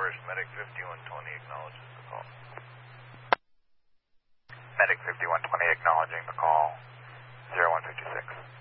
first. Medic 5120 acknowledges the call. Medic 5120 acknowledging the call. 0156.